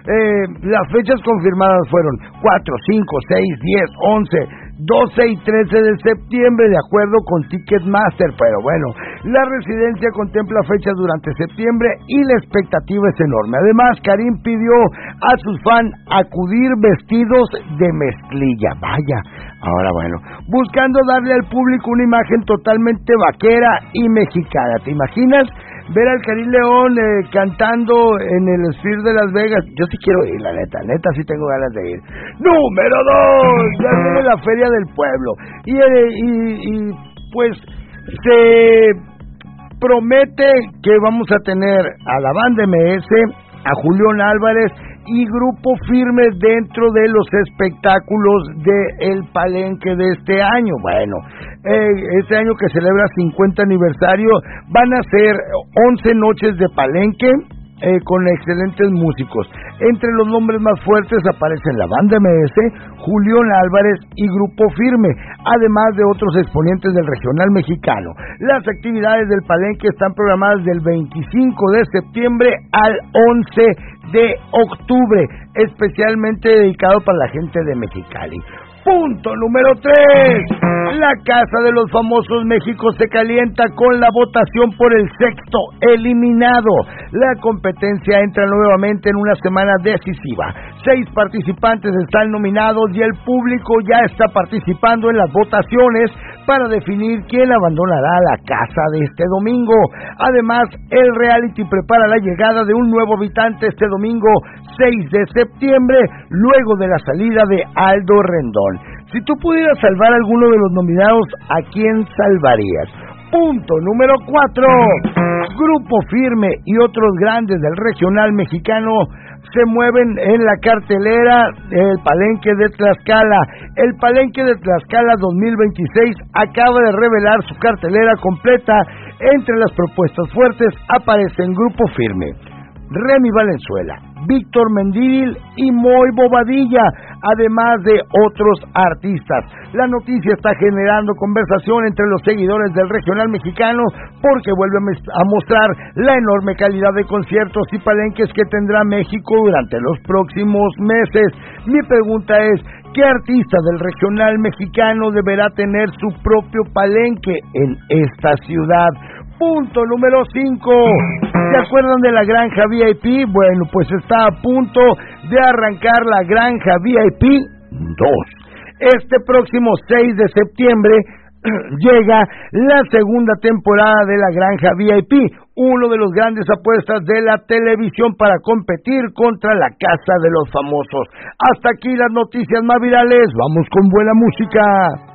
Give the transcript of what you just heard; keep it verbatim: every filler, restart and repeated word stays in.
Eh, las fechas confirmadas fueron cuatro, cinco, seis, diez, once, doce y trece de septiembre, de acuerdo con Ticketmaster. Pero bueno, la residencia contempla fechas durante septiembre y la expectativa es enorme. Además, Karim pidió a sus fans acudir vestidos de mezclilla. Vaya, ahora bueno, buscando darle al público una imagen totalmente vaquera y mexicana. ¿Te imaginas ver al Karim León eh, cantando en el Sphere de Las Vegas? Yo sí quiero ir, la neta, neta sí tengo ganas de ir. Número dos, ya viene la Feria del Pueblo y, eh, y, y pues se promete que vamos a tener a la banda M S, a Julián Álvarez y Grupo Firme dentro de los espectáculos del Palenque de este año. Bueno, eh, este año que celebra cincuenta aniversario van a ser once noches de Palenque eh, con excelentes músicos. Entre los nombres más fuertes aparecen la banda M S, Julián Álvarez y Grupo Firme, además de otros exponentes del regional mexicano. Las actividades del Palenque están programadas del veinticinco de septiembre al once de octubre, especialmente dedicado para la gente de Mexicali. Punto número tres. La Casa de los Famosos México se calienta con la votación por el sexto eliminado. La competencia entra nuevamente en una semana decisiva. Seis participantes están nominados y el público ya está participando en las votaciones para definir quién abandonará la casa de este domingo. Además, el reality prepara la llegada de un nuevo habitante este domingo seis de septiembre, luego de la salida de Aldo Rendón. Si tú pudieras salvar a alguno de los nominados, ¿a quién salvarías? Punto número cuatro. Grupo Firme y otros grandes del regional mexicano se mueven en la cartelera del Palenque de Tlaxcala. El Palenque de Tlaxcala dos mil veintiséis acaba de revelar su cartelera completa. Entre las propuestas fuertes aparecen Grupo Firme, Remy Valenzuela, Víctor Mendívil y Moy Bobadilla, además de otros artistas. La noticia está generando conversación entre los seguidores del regional mexicano porque vuelve a mostrar la enorme calidad de conciertos y palenques que tendrá México durante los próximos meses. Mi pregunta es, ¿qué artista del regional mexicano deberá tener su propio palenque en esta ciudad? Punto número cinco. ¿Se acuerdan de la Granja V I P? Bueno, pues está a punto de arrancar la Granja V I P dos. Este próximo seis de septiembre llega la segunda temporada de la Granja V I P, uno de los grandes apuestas de la televisión para competir contra la Casa de los Famosos. Hasta aquí las noticias más virales. Vamos con buena música.